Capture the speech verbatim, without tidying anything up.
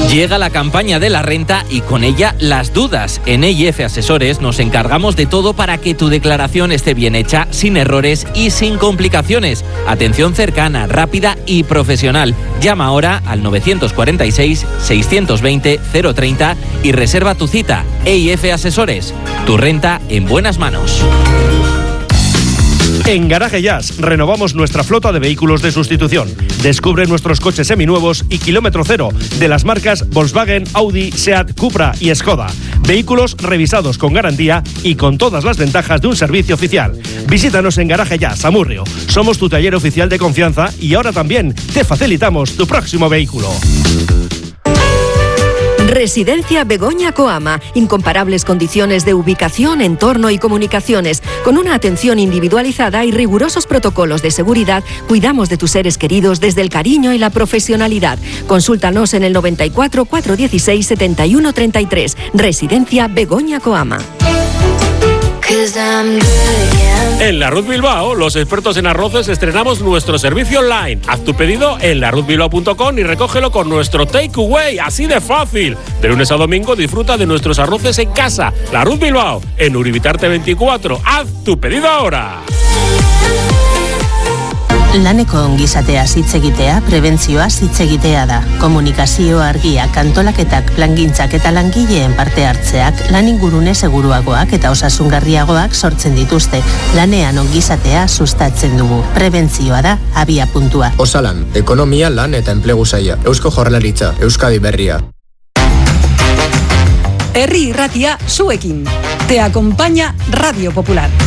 Llega la campaña de la renta y con ella las dudas. En E I F Asesores nos encargamos de todo para que tu declaración esté bien hecha, sin errores y sin complicaciones. Atención cercana, rápida y profesional. Llama ahora al nueve cuatro seis, seis dos cero, cero treinta y reserva tu cita. E I F Asesores, tu renta en buenas manos. En Garaje Jazz renovamos nuestra flota de vehículos de sustitución. Descubre nuestros coches seminuevos y kilómetro cero de las marcas Volkswagen, Audi, Seat, Cupra y Skoda. Vehículos revisados con garantía y con todas las ventajas de un servicio oficial. Visítanos en Garaje Jazz, Amurrio. Somos tu taller oficial de confianza y ahora también te facilitamos tu próximo vehículo. Residencia Begoña Coama. Incomparables condiciones de ubicación, entorno y comunicaciones. Con una atención individualizada y rigurosos protocolos de seguridad, cuidamos de tus seres queridos desde el cariño y la profesionalidad. Consúltanos en el noventa y cuatro, cuatrocientos dieciséis, setenta y uno treinta y tres. Residencia Begoña Coama. En La Ruz Bilbao, los expertos en arroces, estrenamos nuestro servicio online. Haz tu pedido en la ruz bilbao punto com y recógelo con nuestro takeaway, así de fácil. De lunes a domingo disfruta de nuestros arroces en casa. La Ruz Bilbao, en Uribitarte veinticuatro. Haz tu pedido ahora. Laneko ongizateaz hitz egitea, prebentzioaz hitz egitea da. Komunikazio argiak, antolaketak, plangintzak eta langileen parte hartzeak lan ingurune seguruagoak eta osasungarriagoak sortzen dituzte. Lanean ongizatea sustatzen dugu. Prebentzioa da abia puntua. Osalan, ekonomia, lan eta enplegu saila. Eusko Jaurlaritza, Euskadi Berria. Herri irratia zuekin. Te acompaña Radio Popular.